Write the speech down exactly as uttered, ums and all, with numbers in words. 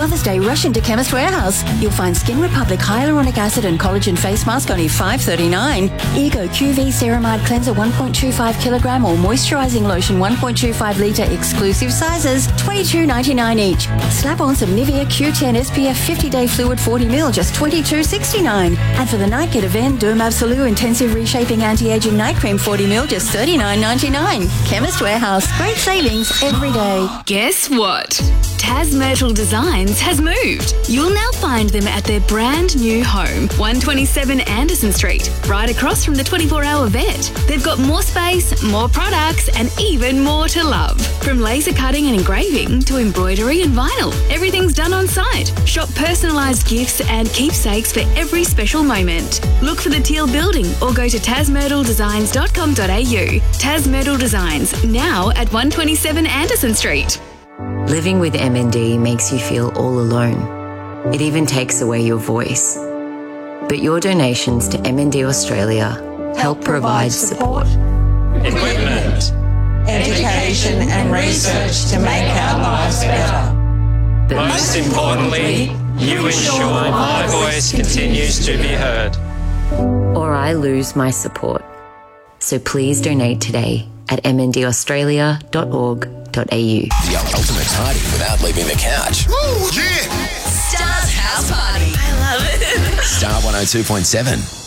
Mother's Day, rush into Chemist Warehouse. You'll find Skin Republic Hyaluronic Acid and Collagen Face Mask only five dollars and thirty-nine cents. Ego Q V Ceramide Cleanser one point two five kilogram or Moisturising Lotion one point two five litre exclusive sizes, twenty-two dollars and ninety-nine cents each. Slap on some Nivea Q ten S P F fifty day Fluid forty milliliters, just twenty-two dollars and sixty-nine cents. And for the night, get a Van Derm Absolute Intensive Reshaping Anti-Aging Night Cream forty milliliters, just thirty-nine dollars and ninety-nine cents. Chemist Warehouse. Great savings every day. Guess what? Tas Myrtle Designs has moved. You'll now find them at their brand new home, one twenty-seven Anderson Street, right across from the twenty-four hour vet. They've got more space, more products, and even more to love. From laser cutting and engraving to embroidery and vinyl, everything's done on site. Shop personalised gifts and keepsakes for every special moment. Look for the Teal Building or go to tas myrtle designs dot com dot a u. Tas Myrtle Designs, now at one twenty-seven Anderson Street. Living with M N D makes you feel all alone. It even takes away your voice. But your donations to M N D Australia help provide support, equipment, education and research to make our lives better. But most importantly, you ensure my voice continues to be heard. Or I lose my support. So please donate today at m n d australia dot org dot a u. The ultimate party without leaving the couch. Woo, yeah! Star's House Party. I love it. Star one oh two point seven.